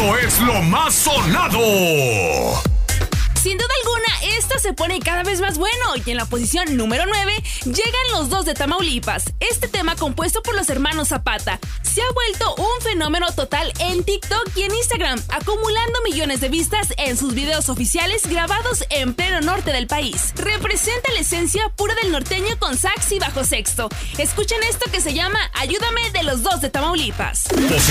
Esto es lo más sonado. Sin duda alguna, esto se pone cada vez más bueno y en la posición número 9 llegan los dos de Tamaulipas. Este tema, compuesto por los hermanos Zapata, se ha vuelto un fenómeno total en TikTok y en Instagram, acumulando millones de vistas en sus videos oficiales grabados en pleno norte del país. Representa la esencia pura del norteño con sax y bajo sexto. Escuchen esto que se llama Ayúdame de los dos de Tamaulipas.